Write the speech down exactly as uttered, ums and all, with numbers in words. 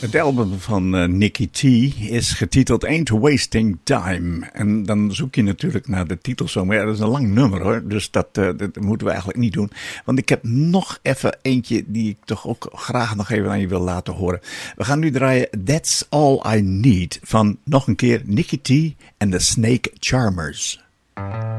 Het album van uh, Nicky T is getiteld Ain't Wasting Time. En dan zoek je natuurlijk naar de titelsong. Maar ja, dat is een lang nummer hoor. Dus dat, uh, dat moeten we eigenlijk niet doen. Want ik heb nog even eentje die ik toch ook graag nog even aan je wil laten horen. We gaan nu draaien That's All I Need van nog een keer Nicky T en de Snake Charmers.